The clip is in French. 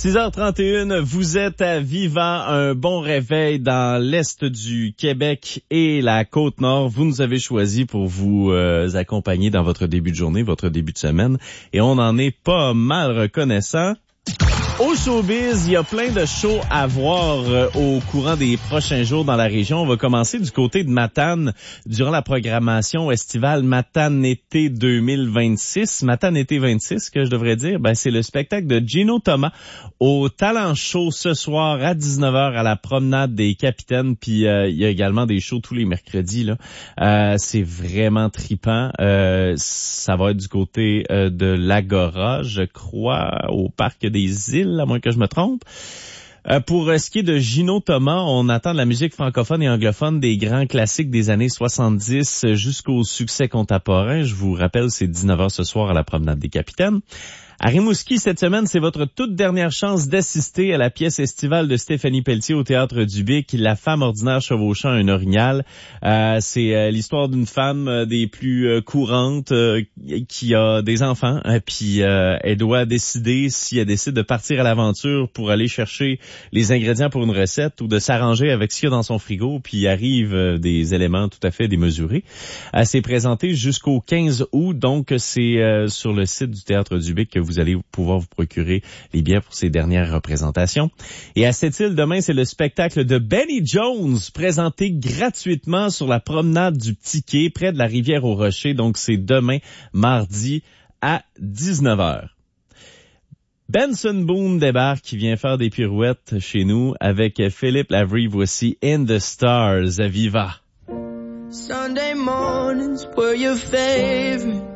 6h31, vous êtes à Viva, un bon réveil dans l'est du Québec et la Côte-Nord. Vous nous avez choisi pour vous accompagner dans votre début de journée, votre début de semaine, et on en est pas mal reconnaissant. Au showbiz, il y a plein de shows à voir au courant des prochains jours dans la région. On va commencer du côté de Matane durant la programmation estivale Matane été 2026. Matane été 26, que je devrais dire, c'est le spectacle de Gino Thomas au Talent Show ce soir à 19h à la promenade des Capitaines. Puis il y a également des shows tous les mercredis là. C'est vraiment trippant. Ça va être du côté de l'Agora, je crois, au parc des Îles, à moins que je me trompe. Pour ce qui est de Gino Thomas, on attend de la musique francophone et anglophone, des grands classiques des années 70 jusqu'au succès contemporain. Je vous rappelle, c'est 19h ce soir à la promenade des Capitaines. À Rimouski, cette semaine, c'est votre toute dernière chance d'assister à la pièce estivale de Stéphanie Pelletier au Théâtre du Bic, La femme ordinaire chevauchant un orignal. C'est l'histoire d'une femme des plus courantes qui a des enfants, puis elle doit décider si elle décide de partir à l'aventure pour aller chercher les ingrédients pour une recette ou de s'arranger avec ce qu'il y a dans son frigo, puis arrive des éléments tout à fait démesurés. C'est présenté jusqu'au 15 août, donc c'est sur le site du Théâtre du Bic que vous allez pouvoir vous procurer les billets pour ces dernières représentations. Et à Sept-Îles, demain, c'est le spectacle de Benny Jones, présenté gratuitement sur la promenade du Petit Quai, près de la rivière aux Rochers. Donc, c'est demain, mardi, à 19h. Benson Boone débarque, qui vient faire des pirouettes chez nous avec Philippe Lavry. Voici In the Stars à Viva. Sunday mornings were your favorite.